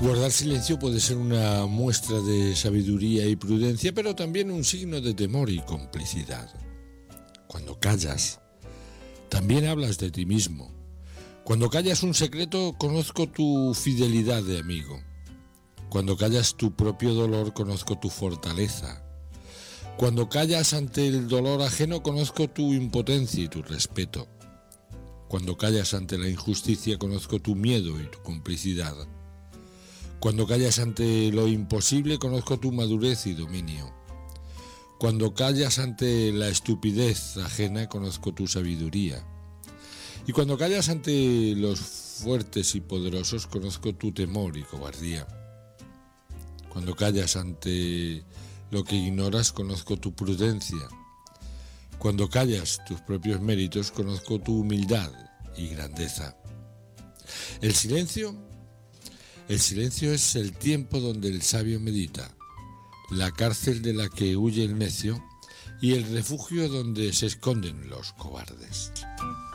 Guardar silencio puede ser una muestra de sabiduría y prudencia, pero también un signo de temor y complicidad. Cuando callas, también hablas de ti mismo. Cuando callas un secreto, conozco tu fidelidad de amigo. Cuando callas tu propio dolor, conozco tu fortaleza. Cuando callas ante el dolor ajeno, conozco tu impotencia y tu respeto. Cuando callas ante la injusticia, conozco tu miedo y tu complicidad. Cuando callas ante lo imposible, conozco tu madurez y dominio. Cuando callas ante la estupidez ajena, conozco tu sabiduría. Y cuando callas ante los fuertes y poderosos, conozco tu temor y cobardía. Cuando callas ante lo que ignoras, conozco tu prudencia. Cuando callas tus propios méritos, conozco tu humildad y grandeza. El silencio es el tiempo donde el sabio medita, la cárcel de la que huye el necio y el refugio donde se esconden los cobardes.